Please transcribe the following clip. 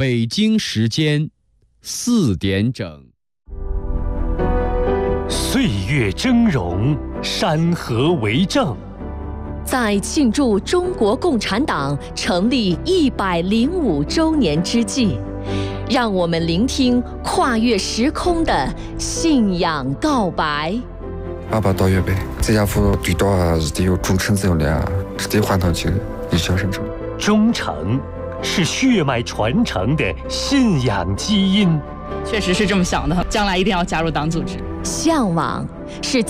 北京时间4点整。 岁月峥嵘，山河为证。 在庆祝中国共产党成立105周年之际，让我们聆听跨越时空的信仰告白。 爸爸到月呗，这家伙最多还是得有忠诚这样的，是得换上去一小生成。 忠诚是血脉传承的信仰基因。 确实是这么想的，将来一定要加入党组织。 向往是